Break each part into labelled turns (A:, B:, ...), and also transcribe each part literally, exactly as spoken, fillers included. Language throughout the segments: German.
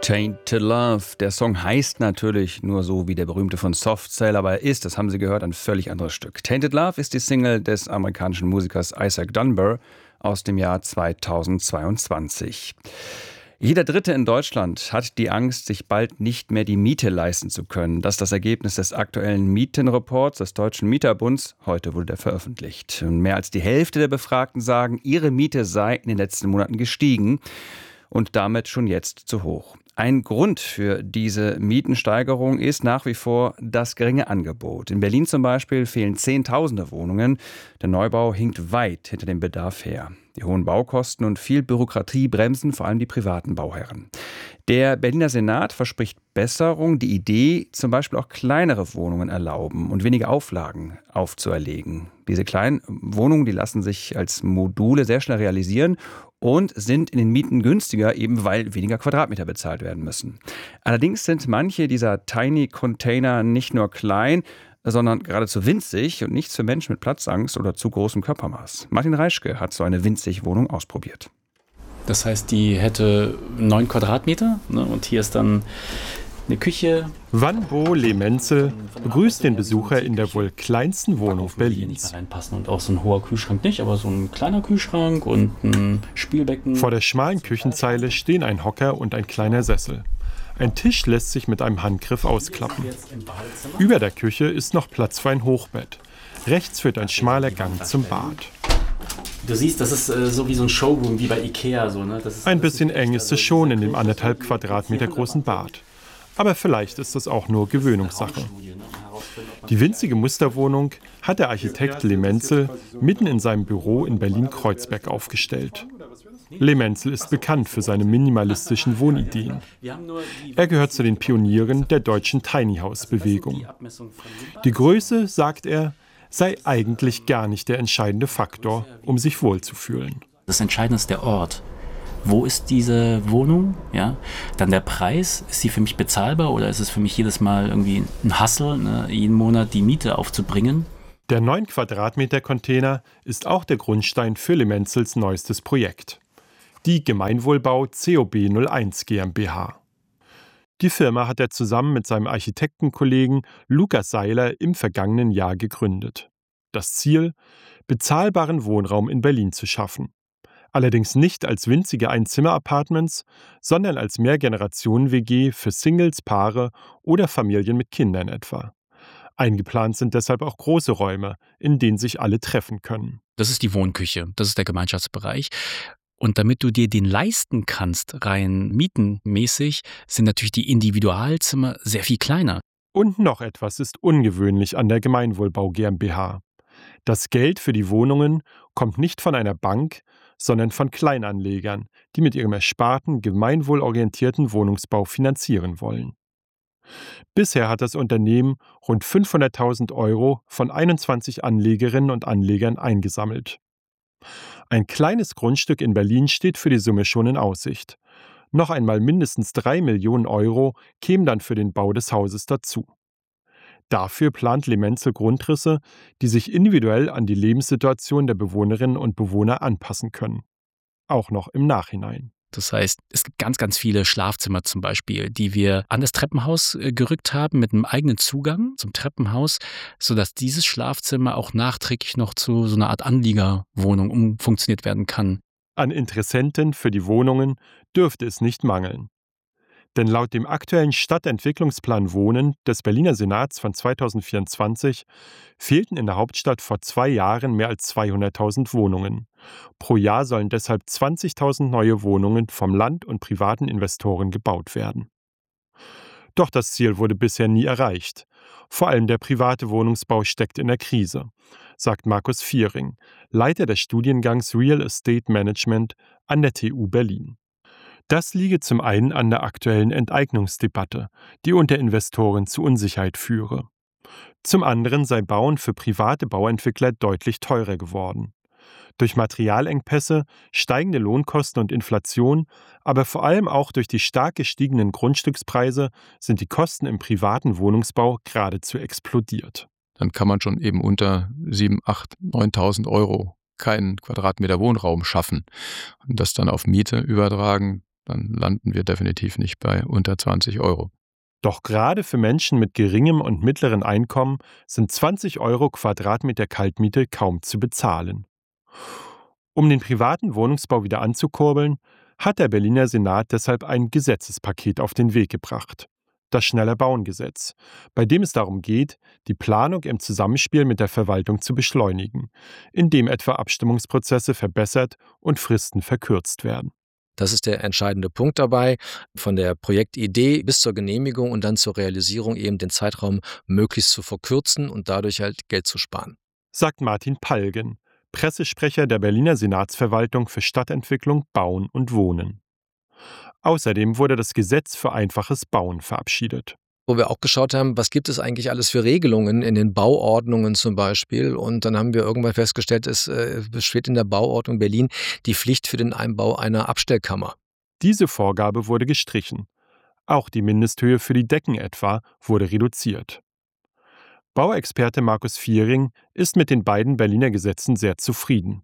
A: Tainted Love. Der Song heißt natürlich nur so wie der berühmte von Soft Cell, aber er ist, das haben Sie gehört, ein völlig anderes Stück. Tainted Love ist die Single des amerikanischen Musikers Isaac Dunbar aus dem Jahr zweitausendzweiundzwanzig. Jeder Dritte in Deutschland hat die Angst, sich bald nicht mehr die Miete leisten zu können. Das ist das Ergebnis des aktuellen Mietenreports des Deutschen Mieterbunds. Heute wurde der veröffentlicht. Und mehr als die Hälfte der Befragten sagen, ihre Miete sei in den letzten Monaten gestiegen und damit schon jetzt zu hoch. Ein Grund für diese Mietensteigerung ist nach wie vor das geringe Angebot. In Berlin zum Beispiel fehlen Zehntausende Wohnungen. Der Neubau hinkt weit hinter dem Bedarf her. Die hohen Baukosten und viel Bürokratie bremsen vor allem die privaten Bauherren. Der Berliner Senat verspricht Besserung. Die Idee, zum Beispiel auch kleinere Wohnungen erlauben und weniger Auflagen aufzuerlegen. Diese kleinen Wohnungen, die lassen sich als Module sehr schnell realisieren und sind in den Mieten günstiger, eben weil weniger Quadratmeter bezahlt werden müssen. Allerdings sind manche dieser Tiny Container nicht nur klein, sondern geradezu winzig und nichts für Menschen mit Platzangst oder zu großem Körpermaß. Martin Reischke hat so eine Winzig-Wohnung ausprobiert.
B: Das heißt, die hätte neun Quadratmeter, ne, und hier ist dann eine Küche.
C: Wanbo Lemenzel begrüßt den Besucher in der wohl kleinsten Wohnung Berlins.
B: Reinpassen und auch so ein hoher Kühlschrank nicht, aber so ein kleiner Kühlschrank und ein Spielbecken.
C: Vor der schmalen Küchenzeile stehen ein Hocker und ein kleiner Sessel. Ein Tisch lässt sich mit einem Handgriff ausklappen. Über der Küche ist noch Platz für ein Hochbett. Rechts führt ein schmaler Gang zum Bad.
B: Du siehst, das ist äh, so wie so ein Showroom, wie bei Ikea. So, ne? Das ist,
C: ein bisschen eng ist es schon in dem anderthalb Quadratmeter großen Bad. Aber vielleicht ist das auch nur Gewöhnungssache. Die winzige Musterwohnung hat der Architekt Lemenzel mitten in seinem Büro in Berlin-Kreuzberg aufgestellt. Lemenzel ist bekannt für seine minimalistischen Wohnideen. Er gehört zu den Pionieren der deutschen Tiny-House-Bewegung. Die Größe, sagt er, sei eigentlich gar nicht der entscheidende Faktor, um sich wohlzufühlen.
B: Das Entscheidende ist der Ort. Wo ist diese Wohnung? Ja? Dann der Preis. Ist sie für mich bezahlbar oder ist es für mich jedes Mal irgendwie ein Hustle, ne, jeden Monat die Miete aufzubringen?
C: Der neun Quadratmeter Container ist auch der Grundstein für Lemenzels neuestes Projekt. Die Gemeinwohlbau C O B null eins GmbH. Die Firma hat er zusammen mit seinem Architektenkollegen Lukas Seiler im vergangenen Jahr gegründet. Das Ziel: bezahlbaren Wohnraum in Berlin zu schaffen. Allerdings nicht als winzige Einzimmer-Apartments, sondern als Mehrgenerationen-W G für Singles, Paare oder Familien mit Kindern etwa. Eingeplant sind deshalb auch große Räume, in denen sich alle treffen können.
B: Das ist die Wohnküche, das ist der Gemeinschaftsbereich. Und damit du dir den leisten kannst, rein mietenmäßig, sind natürlich die Individualzimmer sehr viel kleiner.
C: Und noch etwas ist ungewöhnlich an der Gemeinwohlbau GmbH. Das Geld für die Wohnungen kommt nicht von einer Bank, sondern von Kleinanlegern, die mit ihrem ersparten, gemeinwohlorientierten Wohnungsbau finanzieren wollen. Bisher hat das Unternehmen rund fünfhunderttausend Euro von einundzwanzig Anlegerinnen und Anlegern eingesammelt. Ein kleines Grundstück in Berlin steht für die Summe schon in Aussicht. Noch einmal mindestens drei Millionen Euro kämen dann für den Bau des Hauses dazu. Dafür plant Lemenzel Grundrisse, die sich individuell an die Lebenssituation der Bewohnerinnen und Bewohner anpassen können. Auch noch im Nachhinein.
B: Das heißt, es gibt ganz, ganz viele Schlafzimmer zum Beispiel, die wir an das Treppenhaus gerückt haben mit einem eigenen Zugang zum Treppenhaus, sodass dieses Schlafzimmer auch nachträglich noch zu so einer Art Anliegerwohnung umfunktioniert werden kann.
C: An Interessenten für die Wohnungen dürfte es nicht mangeln. Denn laut dem aktuellen Stadtentwicklungsplan Wohnen des Berliner Senats von zweitausendvierundzwanzig fehlten in der Hauptstadt vor zwei Jahren mehr als zweihunderttausend Wohnungen. Pro Jahr sollen deshalb zwanzigtausend neue Wohnungen vom Land und privaten Investoren gebaut werden. Doch das Ziel wurde bisher nie erreicht. Vor allem der private Wohnungsbau steckt in der Krise, sagt Markus Viering, Leiter des Studiengangs Real Estate Management an der T U Berlin. Das liege zum einen an der aktuellen Enteignungsdebatte, die unter Investoren zu Unsicherheit führe. Zum anderen sei Bauen für private Bauentwickler deutlich teurer geworden. Durch Materialengpässe, steigende Lohnkosten und Inflation, aber vor allem auch durch die stark gestiegenen Grundstückspreise sind die Kosten im privaten Wohnungsbau geradezu explodiert.
D: Dann kann man schon eben unter siebentausend, achttausend, neuntausend Euro keinen Quadratmeter Wohnraum schaffen. Und das dann auf Miete übertragen, dann landen wir definitiv nicht bei unter zwanzig Euro.
C: Doch gerade für Menschen mit geringem und mittleren Einkommen sind zwanzig Euro Quadratmeter Kaltmiete kaum zu bezahlen. Um den privaten Wohnungsbau wieder anzukurbeln, hat der Berliner Senat deshalb ein Gesetzespaket auf den Weg gebracht. Das Schneller-Bauen-Gesetz, bei dem es darum geht, die Planung im Zusammenspiel mit der Verwaltung zu beschleunigen, indem etwa Abstimmungsprozesse verbessert und Fristen verkürzt werden.
E: Das ist der entscheidende Punkt dabei, von der Projektidee bis zur Genehmigung und dann zur Realisierung eben den Zeitraum möglichst zu verkürzen und dadurch halt Geld zu sparen.
C: Sagt Martin Palgen, Pressesprecher der Berliner Senatsverwaltung für Stadtentwicklung, Bauen und Wohnen. Außerdem wurde das Gesetz für einfaches Bauen verabschiedet.
E: Wo wir auch geschaut haben, was gibt es eigentlich alles für Regelungen in den Bauordnungen zum Beispiel. Und dann haben wir irgendwann festgestellt, es äh, besteht in der Bauordnung Berlin die Pflicht für den Einbau einer Abstellkammer.
C: Diese Vorgabe wurde gestrichen. Auch die Mindesthöhe für die Decken etwa wurde reduziert. Bauexperte Markus Viering ist mit den beiden Berliner Gesetzen sehr zufrieden.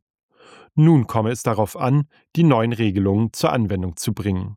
C: Nun komme es darauf an, die neuen Regelungen zur Anwendung zu bringen.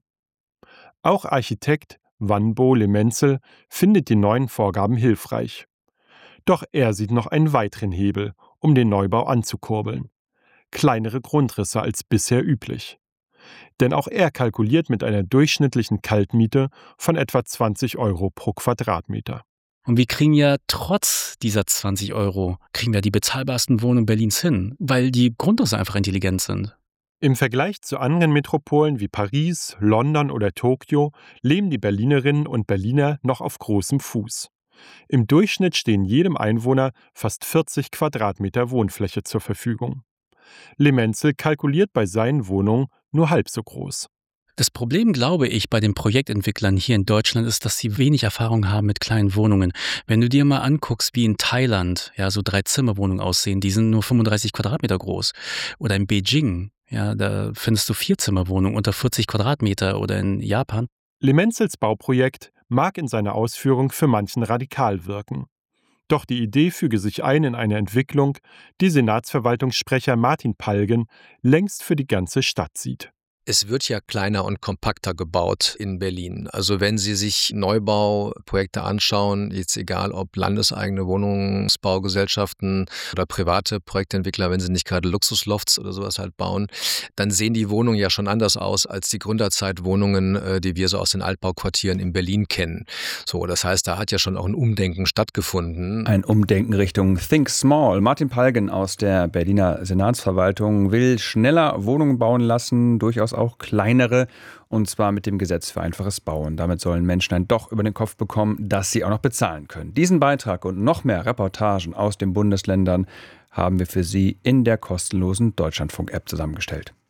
C: Auch Architekt Wanbo Lemenzel findet die neuen Vorgaben hilfreich. Doch er sieht noch einen weiteren Hebel, um den Neubau anzukurbeln. Kleinere Grundrisse als bisher üblich. Denn auch er kalkuliert mit einer durchschnittlichen Kaltmiete von etwa zwanzig Euro pro Quadratmeter.
B: Und wir kriegen ja trotz dieser zwanzig Euro, kriegen wir die bezahlbarsten Wohnungen Berlins hin, weil die Grundrisse einfach intelligent sind.
C: Im Vergleich zu anderen Metropolen wie Paris, London oder Tokio leben die Berlinerinnen und Berliner noch auf großem Fuß. Im Durchschnitt stehen jedem Einwohner fast vierzig Quadratmeter Wohnfläche zur Verfügung. Lemenzel kalkuliert bei seinen Wohnungen nur halb so groß.
B: Das Problem, glaube ich, bei den Projektentwicklern hier in Deutschland ist, dass sie wenig Erfahrung haben mit kleinen Wohnungen. Wenn du dir mal anguckst, wie in Thailand ja so Drei-Zimmer-Wohnungen aussehen, die sind nur fünfunddreißig Quadratmeter groß. Oder in Beijing, ja, da findest du Vier-Zimmer-Wohnungen unter vierzig Quadratmeter. Oder in Japan.
C: Lemenzels Bauprojekt mag in seiner Ausführung für manchen radikal wirken. Doch die Idee füge sich ein in eine Entwicklung, die Senatsverwaltungssprecher Martin Palgen längst für die ganze Stadt sieht.
E: Es wird ja kleiner und kompakter gebaut in Berlin. Also wenn Sie sich Neubauprojekte anschauen, jetzt egal ob landeseigene Wohnungsbaugesellschaften oder private Projektentwickler, wenn sie nicht gerade Luxuslofts oder sowas halt bauen, dann sehen die Wohnungen ja schon anders aus als die Gründerzeitwohnungen, die wir so aus den Altbauquartieren in Berlin kennen. So, das heißt, da hat ja schon auch ein Umdenken stattgefunden.
A: Ein Umdenken Richtung Think Small. Martin Palgen aus der Berliner Senatsverwaltung will schneller Wohnungen bauen lassen, durchaus auch kleinere, und zwar mit dem Gesetz für einfaches Bauen. Damit sollen Menschen ein Doch über den Kopf bekommen, das sie auch noch bezahlen können. Diesen Beitrag und noch mehr Reportagen aus den Bundesländern haben wir für Sie in der kostenlosen Deutschlandfunk-App zusammengestellt.